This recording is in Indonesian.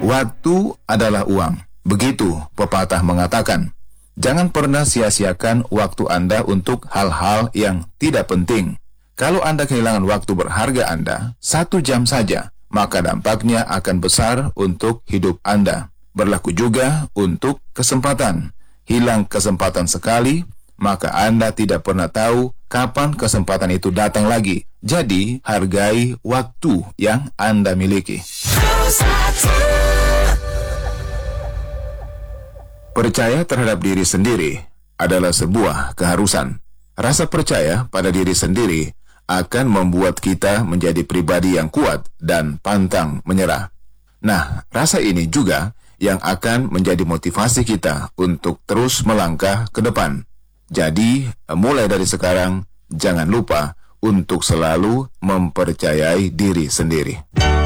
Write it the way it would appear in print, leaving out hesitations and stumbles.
Waktu adalah uang. Begitu pepatah mengatakan. Jangan pernah sia-siakan waktu Anda untuk hal-hal yang tidak penting. Kalau Anda kehilangan waktu berharga Anda, 1 jam saja, maka dampaknya akan besar untuk hidup Anda. Berlaku juga untuk kesempatan. Hilang kesempatan sekali, maka Anda tidak pernah tahu kapan kesempatan itu datang lagi. Jadi, hargai waktu yang Anda miliki. Percaya terhadap diri sendiri adalah sebuah keharusan. Rasa percaya pada diri sendiri akan membuat kita menjadi pribadi yang kuat dan pantang menyerah. Nah, rasa ini juga yang akan menjadi motivasi kita untuk terus melangkah ke depan. Jadi, mulai dari sekarang, jangan lupa untuk selalu mempercayai diri sendiri.